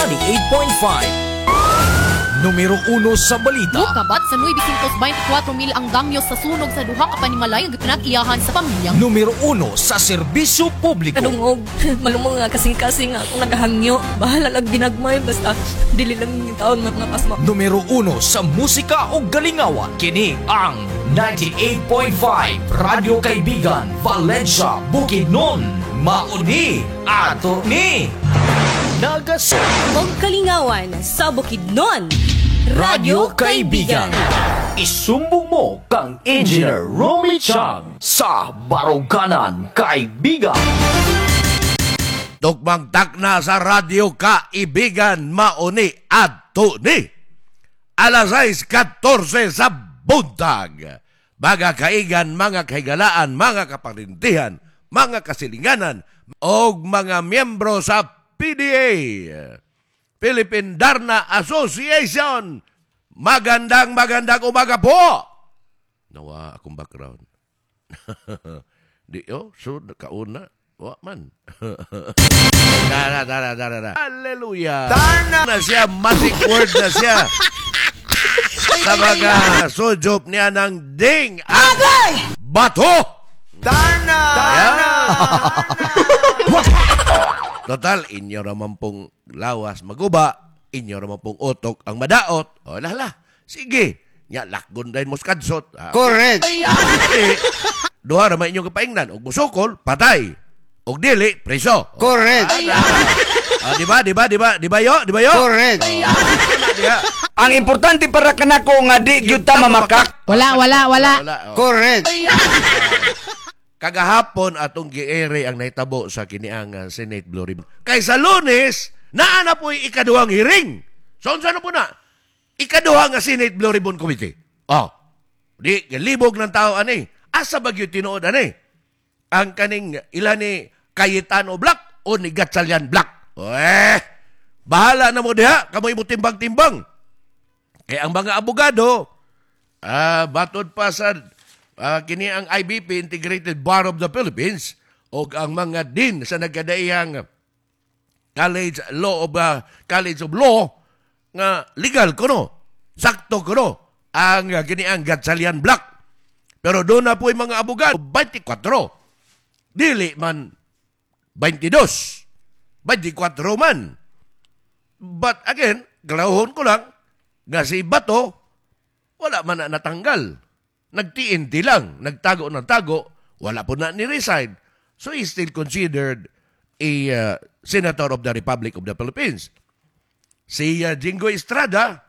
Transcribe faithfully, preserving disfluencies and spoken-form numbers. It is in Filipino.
ninety-eight point five. Numero uno sa balita. Mukabat sa nueve twenty-four mil ang damyo sa sunog sa duha ka panimalay nga pinag-iyahan sa pamilya. Numero uno sa serbisyo publiko. Kadungog, malumong nga kasing-kasing nga akong naghangyo. Bahala lang ginagmay, basta dili lang yung taon matnapas mo. Numero uno sa musika o galingawan. Kini ang ninety-eight point five Radyo Kaibigan, Valencia, Bukidnon. Mauni ato ni Nagasol. Og kalingawan sa Bukidnon. Radyo Kaibigan. Isumbong mo kang Engineer Romy Chang sa Baruganan, Kaibigan. Tugmang takna sa Radyo Kaibigan, mauni ato ni alas sais katorse sa buntag. Mga kaigan, mga kaigalaan, mga kaparintihan, mga kasilinganan, o mga miyembro sa P D A, Philippine Darna Association. Magandang magandang umaga po. Nawa akong background. Di oh, so kauna. Wa man. Dara dara dara dara. Hallelujah. Darna na siya, magic word na siya. Sa mga sujop niya ng ding agay bato. Darna! Darna! Total, inyo naman pong lawas maguba, inyo naman pong utok ang madaot. O, lala, sige. Nya, lakgon dahil mo skadsot. Ah, Correct! okay. Duha naman inyong kapaingnan. Og musukol, patay. Og dili, preso. Correct! Ah, di ba, di ba, di ba, di ba yo, di ba yo? Correct! Diba? Ang importante para kanako nga di gyud ta mamakak. Wala, wala, wala. Wala, oh. Correct! Kagahapon atong giere ang naitabo sa kiniang uh, Senate Blue Ribbon. Kay sa Lunes, naa na po'y ikaduhang hearing. So, saan na po na? Ikaduhang nga Senate Blue Ribbon Committee. Oh, di, libog ng tao, ani. Asa ba yun tinuod, ani? Ang kaning ilan ni Cayetano Black o ni Gatchalian Black. Eh, bahala na mo diha. Kamoy mo timbang-timbang. Kaya ang mga abogado, ah, batod pa sa Uh, kini ang I B P, Integrated Bar of the Philippines, o ang mga din sa nagkadaihang College Law of uh, College of Law nga legal kuno, sakto kuno ang uh, kini ang Gatchalian Black. Pero doon na po yung mga abogado twenty-four, dili man twenty-two, twenty-four man. But again, galahon ko lang nga si Bato wala man na natanggal. Nagtiinti lang, nagtago ng tago, wala po na ni-resign. So he's still considered a uh, Senator of the Republic of the Philippines. Si uh, Jingo Estrada,